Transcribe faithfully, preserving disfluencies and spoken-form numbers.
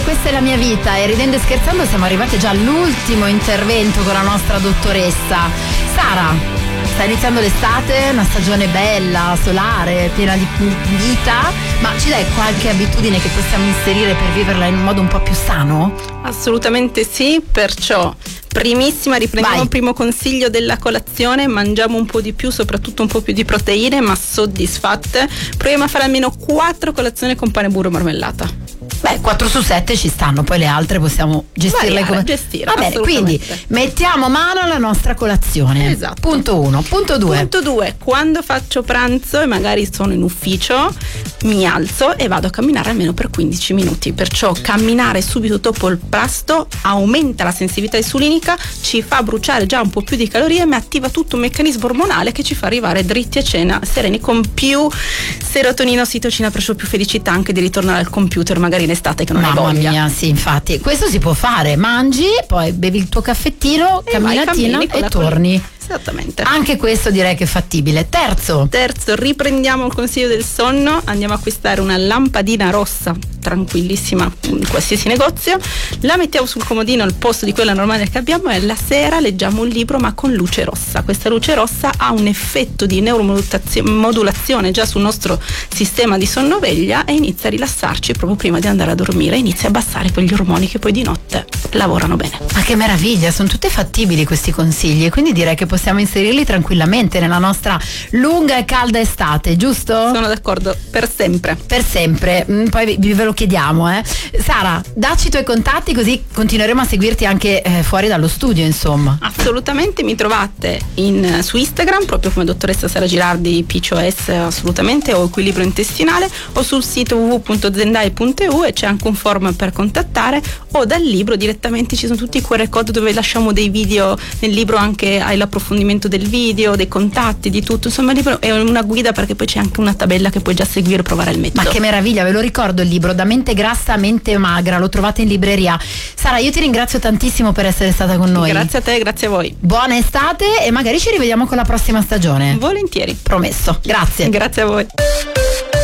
Questa è la mia vita e ridendo e scherzando siamo arrivati già all'ultimo intervento con la nostra dottoressa. Sara, sta iniziando l'estate, una stagione bella, solare, piena di vita, ma ci dai qualche abitudine che possiamo inserire per viverla in un modo un po' più sano? Assolutamente sì, perciò primissima, riprendiamo il primo consiglio della colazione, mangiamo un po' di più, soprattutto un po' più di proteine, ma soddisfatte. Proviamo a fare almeno quattro colazioni con pane, burro e marmellata. Beh, quattro su sette ci stanno, poi le altre possiamo gestirle Variare, come gestire. Va bene, quindi mettiamo mano alla nostra colazione. Esatto. Punto uno. Punto due. Punto due. Quando faccio pranzo e magari sono in ufficio, mi alzo e vado a camminare almeno per quindici minuti. Perciò camminare subito dopo il pasto aumenta la sensibilità insulinica, ci fa bruciare già un po' più di calorie, ma attiva tutto un meccanismo ormonale che ci fa arrivare dritti a cena sereni con più serotonina, ossitocina, perciò più felicità anche di ritornare al computer magari in estate che non hai voglia. Mamma mia, sì, infatti questo si può fare, mangi, poi bevi il tuo caffettino, e camminatina vai, e torni. Esattamente. Anche questo direi che è fattibile. Terzo. Terzo, riprendiamo il consiglio del sonno, andiamo a acquistare una lampadina rossa, tranquillissima, in qualsiasi negozio, la mettiamo sul comodino al posto di quella normale che abbiamo e la sera leggiamo un libro ma con luce rossa. Questa luce rossa ha un effetto di neuromodulazione già sul nostro sistema di sonnoveglia e inizia a rilassarci proprio prima di andare a dormire, inizia a abbassare quegli ormoni che poi di notte lavorano bene. Ma che meraviglia, sono tutte fattibili questi consigli e quindi direi che possiamo inserirli tranquillamente nella nostra lunga e calda estate, giusto? Sono d'accordo, per sempre. Per sempre, mm, poi vi, ve lo chiediamo, eh. Sara, dacci i tuoi contatti così continueremo a seguirti anche eh, fuori dallo studio, insomma. Assolutamente, mi trovate in, su Instagram, proprio come dottoressa Sara Girardi, P C O S assolutamente, o equilibrio intestinale, o sul sito w w w punto zendai punto e u e c'è anche un form per contattare, o dal libro direttamente ci sono tutti i Q R code dove lasciamo dei video, nel libro anche hai l'approfondimento del video, dei contatti, di tutto, insomma il libro è una guida perché poi c'è anche una tabella che puoi già seguire e provare il metodo. Ma che meraviglia, ve lo ricordo il libro, Da mente grassa a mente magra, lo trovate in libreria. Sara, io ti ringrazio tantissimo per essere stata con noi. Grazie a te, grazie a voi. Buona estate e magari ci rivediamo con la prossima stagione. Volentieri. Promesso. Grazie. Grazie a voi.